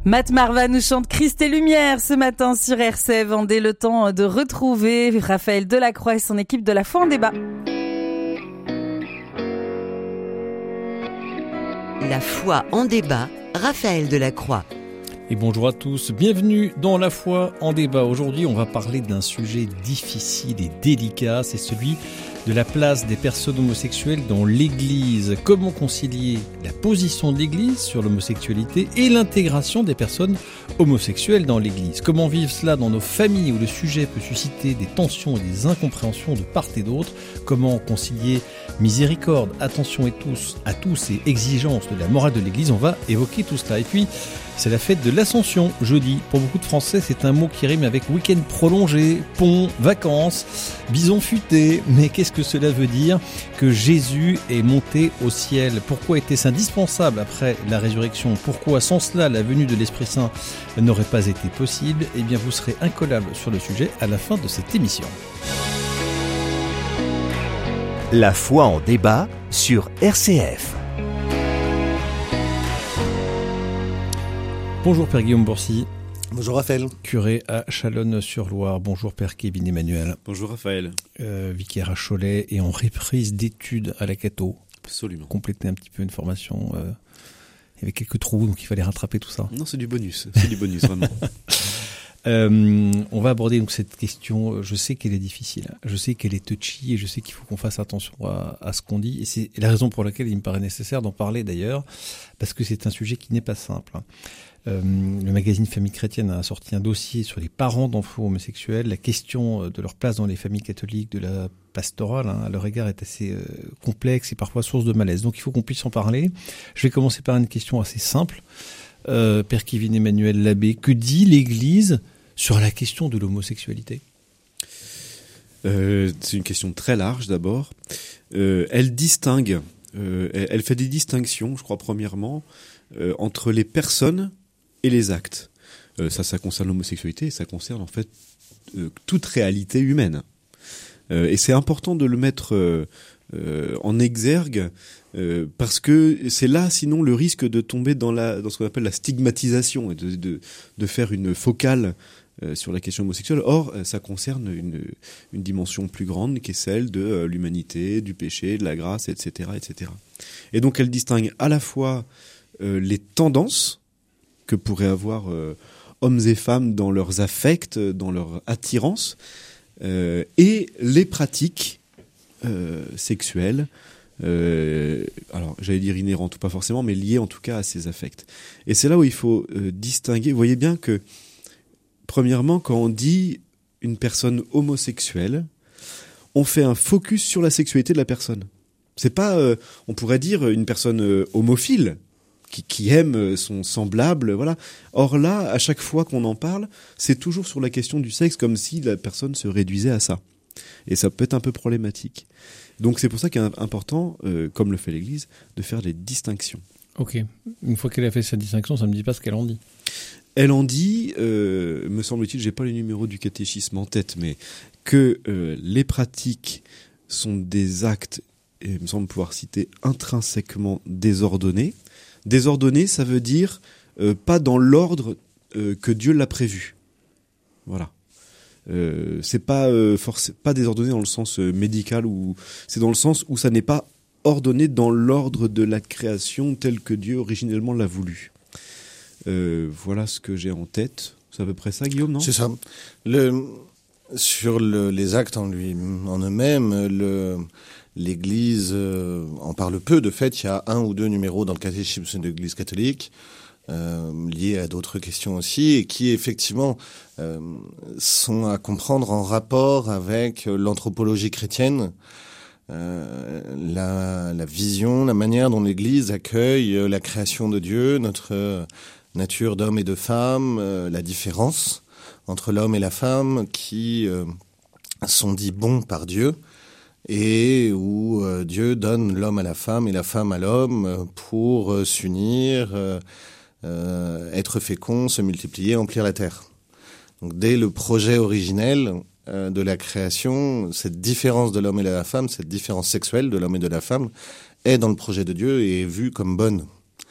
Matt Marva nous chante Christ et Lumière ce matin sur RCF. Vendée, le temps de retrouver Raphaël Delacroix et son équipe de la Foi en débat. La Foi en débat, Raphaël Delacroix. Et bonjour à tous, bienvenue dans La Foi en débat. Aujourd'hui, on va parler d'un sujet difficile et délicat, c'est celui de la place des personnes homosexuelles dans l'Église. Comment concilier la position de l'Église sur l'homosexualité et l'intégration des personnes homosexuelles dans l'Église? Comment vivre cela dans nos familles où le sujet peut susciter des tensions et des incompréhensions de part et d'autre? Comment concilier miséricorde, attention à tous et exigence de la morale de l'Église? On va évoquer tout cela. Et puis, c'est la fête de l'Ascension, jeudi. Pour beaucoup de Français, c'est un mot qui rime avec week-end prolongé, pont, vacances, bison futé. Mais qu'est-ce que cela veut dire que Jésus est monté au ciel? Pourquoi était-ce indispensable après la résurrection? Pourquoi, sans cela, la venue de l'Esprit Saint n'aurait pas été possible? Eh bien, vous serez incollable sur le sujet à la fin de cette émission. La Foi en débat sur RCF. Bonjour Père Guillaume Bourcy. Bonjour Raphaël. Curé à Chalonnes-sur-Loire. Bonjour Père Kevin Emmanuel. Bonjour Raphaël. Vicaire à Cholet et en reprise d'études à la Catho. Absolument. Compléter un petit peu une formation. Il y avait quelques trous, donc il fallait rattraper tout ça. Non, c'est du bonus. C'est du bonus, vraiment. On va aborder donc cette question. Je sais qu'elle est difficile, je sais qu'elle est touchy et je sais qu'il faut qu'on fasse attention à ce qu'on dit. Et c'est la raison pour laquelle il me paraît nécessaire d'en parler d'ailleurs, parce que c'est un sujet qui n'est pas simple. Le magazine Famille Chrétienne a sorti un dossier sur les parents d'enfants homosexuels. La question de leur place dans les familles catholiques, de la pastorale à leur égard est assez complexe et parfois source de malaise. Donc il faut qu'on puisse en parler. Je vais commencer par une question assez simple. Père Kevin Emmanuel Labbé, que dit l'Église sur la question de l'homosexualité? C'est une question très large d'abord. Elle distingue, elle fait des distinctions, je crois premièrement, entre les personnes et les actes. Ça concerne l'homosexualité et ça concerne en fait toute réalité humaine. Et c'est important de le mettre en exergue parce que c'est là sinon le risque de tomber dans ce qu'on appelle la stigmatisation et de faire une focale sur la question homosexuelle. Or, ça concerne une dimension plus grande qui est celle de l'humanité, du péché, de la grâce, etc., etc. Et donc elle distingue à la fois les tendances que pourraient avoir hommes et femmes dans leurs affects, dans leur attirance, et les pratiques sexuelles, alors j'allais dire inhérentes ou pas forcément, mais liées en tout cas à ces affects. Et c'est là où il faut distinguer. Vous voyez bien que, premièrement, quand on dit une personne homosexuelle, on fait un focus sur la sexualité de la personne. C'est pas, on pourrait dire une personne homophile, qui aime son semblable, voilà. Or là, à chaque fois qu'on en parle, c'est toujours sur la question du sexe, comme si la personne se réduisait à ça. Et ça peut être un peu problématique. Donc c'est pour ça qu'il est important, comme le fait l'Église, de faire des distinctions. Ok. Une fois qu'elle a fait cette distinction, ça ne me dit pas ce qu'elle en dit. Elle en dit, me semble-t-il, j'ai pas les numéros du catéchisme en tête, mais que les pratiques sont des actes, et il me semble pouvoir citer, intrinsèquement désordonnés. Désordonné, ça veut dire pas dans l'ordre que Dieu l'a prévu. Voilà. C'est pas pas désordonné dans le sens médical, ou c'est dans le sens où ça n'est pas ordonné dans l'ordre de la création tel que Dieu originellement l'a voulu. Voilà ce que j'ai en tête. C'est à peu près ça, Guillaume, non ? C'est ça. Sur les actes en eux-mêmes, l'Église en parle peu. De fait, il y a 1 ou 2 numéros dans le catéchisme de l'Église catholique liés à d'autres questions aussi, et qui effectivement sont à comprendre en rapport avec l'anthropologie chrétienne, la vision, la manière dont l'Église accueille la création de Dieu, notre nature d'homme et de femme, la différence entre l'homme et la femme qui sont dits bons par Dieu, et où Dieu donne l'homme à la femme et la femme à l'homme pour s'unir, être fécond, se multiplier, emplir la terre. Donc dès le projet originel de la création, cette différence de l'homme et de la femme, cette différence sexuelle de l'homme et de la femme, est dans le projet de Dieu et est vue comme bonne.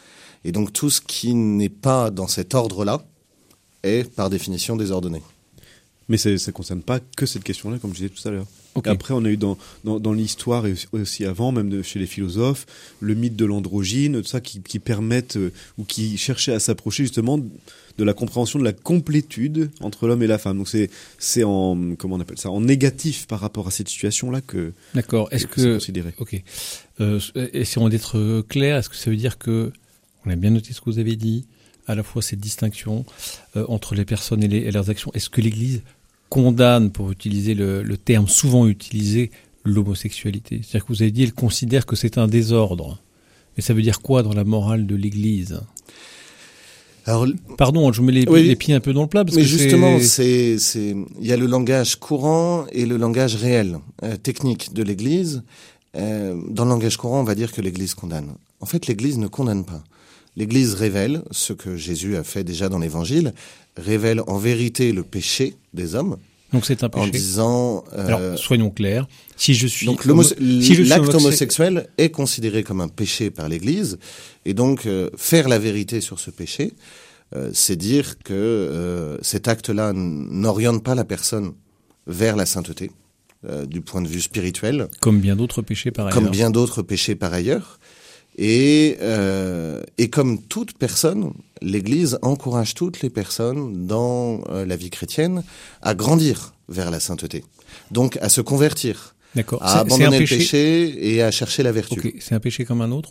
Et donc tout ce qui n'est pas dans cet ordre-là est par définition désordonné. Mais ça ne concerne pas que cette question-là, comme je disais tout à l'heure. Ok. Et après, on a eu dans l'histoire et aussi avant, même chez les philosophes, le mythe de l'androgyne, tout ça qui permettent ou qui cherchaient à s'approcher justement de la compréhension de la complétude entre l'homme et la femme. Donc c'est en comment on appelle ça, en négatif par rapport à cette situation-là que D'accord. Est-ce c'est que considéré. ok, essayons d'être clair. Est-ce que ça veut dire que on a bien noté ce que vous avez dit, à la fois cette distinction entre les personnes et leurs actions. Est-ce que l'Église condamne, pour utiliser le terme souvent utilisé, l'homosexualité? C'est-à-dire que vous avez dit, elle considère que c'est un désordre. Mais ça veut dire quoi dans la morale de l'Église? Alors, Pardon, je mets les pieds un peu dans le plat. Parce mais que justement, il y a le langage courant et le langage réel, technique de l'Église. Dans le langage courant, on va dire que l'Église condamne. En fait, l'Église ne condamne pas. L'Église révèle, ce que Jésus a fait déjà dans l'Évangile, révèle en vérité le péché des hommes. Donc c'est un péché. En disant... Alors, soyons clairs. Si je suis... Donc l'acte homosexuel est considéré comme un péché par l'Église. Et donc, faire la vérité sur ce péché, c'est dire que cet acte-là n'oriente pas la personne vers la sainteté, du point de vue spirituel. Comme bien d'autres péchés par ailleurs. Comme bien d'autres péchés par ailleurs. Et comme toute personne, l'Église encourage toutes les personnes dans la vie chrétienne à grandir vers la sainteté. Donc à se convertir, D'accord. à abandonner le péché et à chercher la vertu. Ok, c'est un péché comme un autre?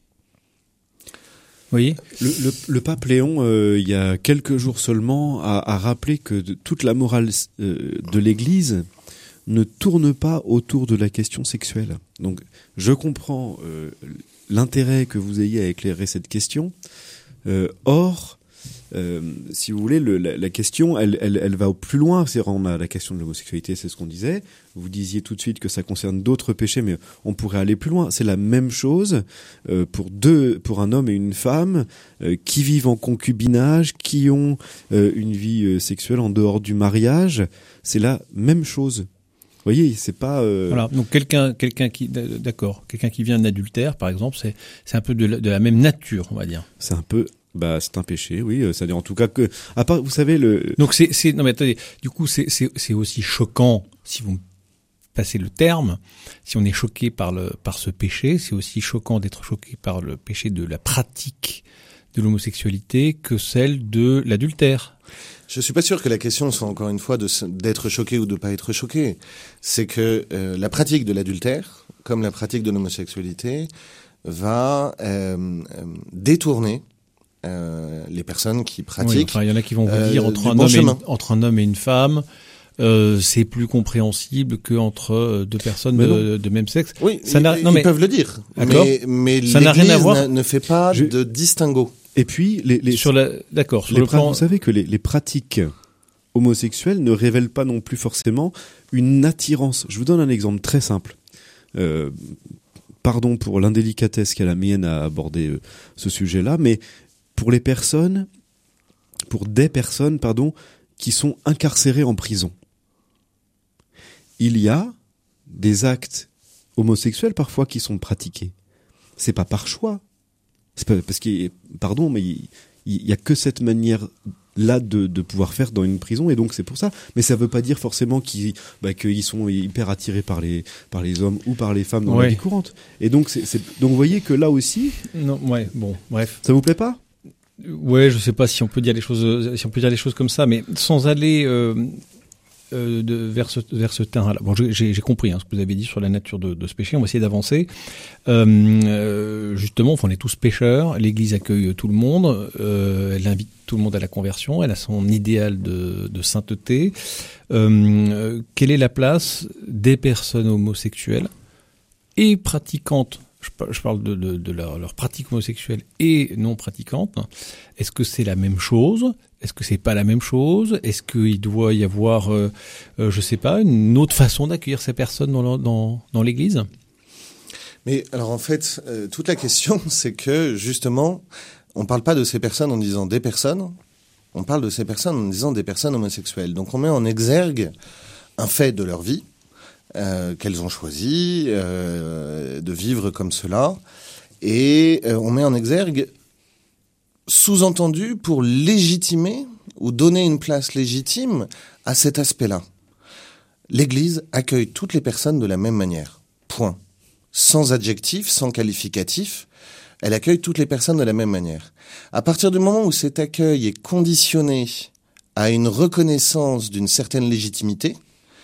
Vous voyez? Le pape Léon, il y a quelques jours seulement, a rappelé que toute la morale de l'Église ne tourne pas autour de la question sexuelle. Donc je comprends l'intérêt que vous ayez à éclairer cette question. Or, si vous voulez, la question, elle va au plus loin. C'est on a la question de l'homosexualité, c'est ce qu'on disait. Vous disiez tout de suite que ça concerne d'autres péchés, mais on pourrait aller plus loin. C'est la même chose pour un homme et une femme qui vivent en concubinage, qui ont une vie sexuelle en dehors du mariage. C'est la même chose. Vous voyez, c'est pas. Voilà. Donc quelqu'un qui, d'accord, quelqu'un qui vient d'adultère, par exemple, c'est un peu de la même nature, on va dire. C'est un peu. Bah, c'est un péché, oui. C'est-à-dire en tout cas que, à part, vous savez le. Donc non mais attendez. Du coup, c'est aussi choquant, si vous me passez le terme, si on est choqué par ce péché, c'est aussi choquant d'être choqué par le péché de la pratique de l'homosexualité que celle de l'adultère. Je suis pas sûr que la question soit encore une fois d'être choqué ou de pas être choqué. C'est que la pratique de l'adultère, comme la pratique de l'homosexualité, va détourner les personnes qui pratiquent. Oui, enfin, il y en a qui vont vous dire entre un homme et une femme, c'est plus compréhensible qu'entre deux personnes de même sexe. Oui, ils peuvent le dire. D'accord. Mais ça n'a rien à voir. l'Église ne fait pas de distinguo. Et puis vous savez que les pratiques homosexuelles ne révèlent pas non plus forcément une attirance. Je vous donne un exemple très simple. Pardon pour l'indélicatesse qu'est la mienne à aborder ce sujet-là, mais pour des personnes, qui sont incarcérées en prison, il y a des actes homosexuels parfois qui sont pratiqués. C'est pas par choix. C'est pas parce qu'il, pardon, mais il y a que cette manière-là de pouvoir faire dans une prison, et donc c'est pour ça. Mais ça veut pas dire forcément qu'ils sont hyper attirés par les hommes ou par les femmes dans la vie courante. Et donc donc vous voyez que là aussi. Non, ouais, bon, bref. Ça vous plaît pas? Ouais, je sais pas si on peut dire les choses comme ça, mais sans aller vers ce terrain-là. Bon, j'ai compris ce que vous avez dit sur la nature de ce péché. On va essayer d'avancer. Justement, on est tous pécheurs. L'Église accueille tout le monde. Elle invite tout le monde à la conversion. Elle a son idéal de sainteté. Quelle est la place des personnes homosexuelles et pratiquantes? Je parle de leur pratique homosexuelle et non pratiquante. Est-ce que c'est la même chose? Est-ce que c'est pas la même chose? Est-ce qu'il doit y avoir, je sais pas, une autre façon d'accueillir ces personnes dans l'Église? Mais alors en fait, toute la question, c'est que justement, on parle pas de ces personnes en disant des personnes. On parle de ces personnes en disant des personnes homosexuelles. Donc on met en exergue un fait de leur vie. Qu'elles ont choisi de vivre comme cela, et on met en exergue sous-entendu pour légitimer ou donner une place légitime à cet aspect-là. L'Église accueille toutes les personnes de la même manière. Point. Sans adjectif, sans qualificatif, elle accueille toutes les personnes de la même manière. À partir du moment où cet accueil est conditionné à une reconnaissance d'une certaine légitimité,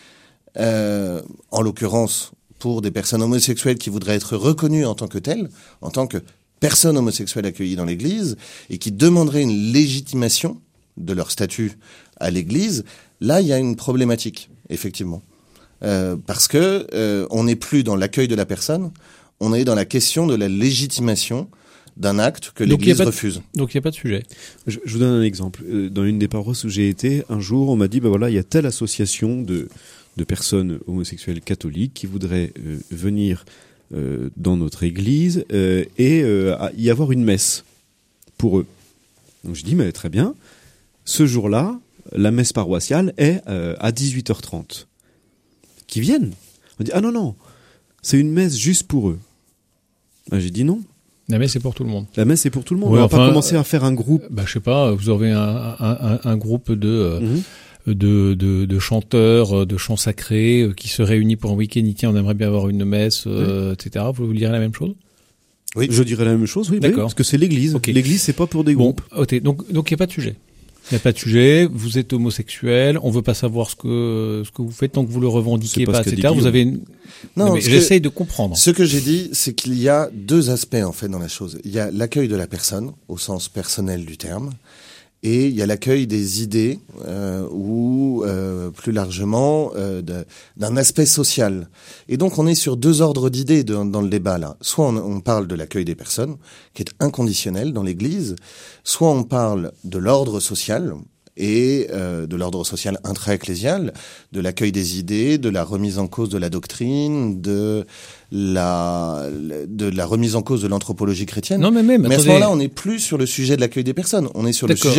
en l'occurrence pour des personnes homosexuelles qui voudraient être reconnues en tant que telles, en tant que personnes homosexuelles accueillies dans l'Église, et qui demanderaient une légitimation de leur statut à l'Église, là il y a une problématique, effectivement. Parce que on n'est plus dans l'accueil de la personne, on est dans la question de la légitimation d'un acte que l'Église refuse. Donc il n'y a pas de sujet. Je vous donne un exemple. Dans une des paroisses où j'ai été, un jour, on m'a dit, il y a telle association de personnes homosexuelles catholiques qui voudraient venir dans notre église et y avoir une messe pour eux. Donc je dis, mais très bien. Ce jour-là, la messe paroissiale est à 18h30. Qui viennent. On dit, ah non, c'est une messe juste pour eux. J'ai dit non. La messe est pour tout le monde. La messe est pour tout le monde. Ouais, on va pas commencer à faire un groupe. Je sais pas, vous avez un groupe de chanteurs, de chants sacrés qui se réunit pour un week-end, on aimerait bien avoir une messe, etc. Vous direz la même chose? Oui. Je dirais la même chose, oui. D'accord. Parce que c'est l'église. Okay. L'église, c'est pas pour des groupes. Donc il n'y a pas de sujet. Il n'y a pas de sujet, vous êtes homosexuel, on veut pas savoir ce que vous faites tant que vous le revendiquez pas, etc. Vous avez j'essaye de comprendre. Ce que j'ai dit, c'est qu'il y a deux aspects, en fait, dans la chose. Il y a l'accueil de la personne, au sens personnel du terme, et il y a l'accueil des idées, ou plus largement, d'un aspect social. Et donc, on est sur deux ordres d'idées dans le débat, là. Soit on parle de l'accueil des personnes, qui est inconditionnel dans l'Église, soit on parle de l'ordre social, et de l'ordre social intra-ecclésial, de l'accueil des idées, de la remise en cause de la doctrine, de la remise en cause de l'anthropologie chrétienne. Non, mais à ce moment-là, on n'est plus sur le sujet de l'accueil des personnes, on est sur le sujet